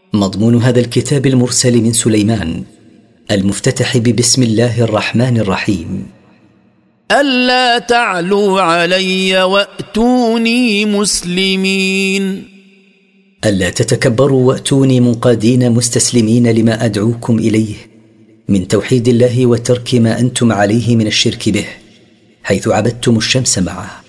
مضمون هذا الكتاب المرسل من سليمان المفتتح ببسم الله الرحمن الرحيم: ألا تعلوا علي وأتوني مسلمين. ألا تتكبروا وأتوني منقادين مستسلمين لما أدعوكم إليه من توحيد الله وترك ما أنتم عليه من الشرك به، حيث عبدتم الشمس معه.